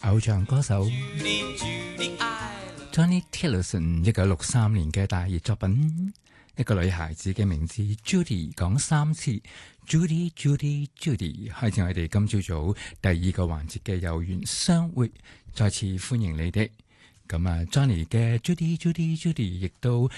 偶像歌手 Johnny Tillotson 1963年嘅大熱作品，一個女孩子嘅名字 Judy 講3次 Judy Judy Judy， 開始我哋今朝早第2個環節嘅有緣相會，再次歡迎你哋。咁啊 Johnny 嘅 Judy Judy Judy 亦都